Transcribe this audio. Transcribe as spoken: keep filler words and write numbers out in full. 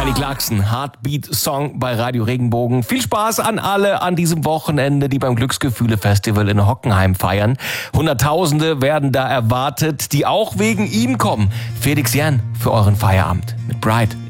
Kelly Clarkson, Heartbeat-Song bei Radio Regenbogen. Viel Spaß an alle an diesem Wochenende, die beim Glücksgefühle-Festival in Hockenheim feiern. Hunderttausende werden da erwartet, die auch wegen ihm kommen. Felix Jähn für euren Feierabend mit Bright.